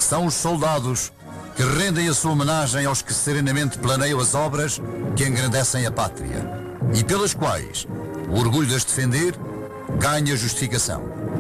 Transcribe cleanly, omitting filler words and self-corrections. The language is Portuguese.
São os soldados que rendem a sua homenagem aos que serenamente planeiam as obras que engrandecem a pátria e pelas quais o orgulho de as defender ganha justificação.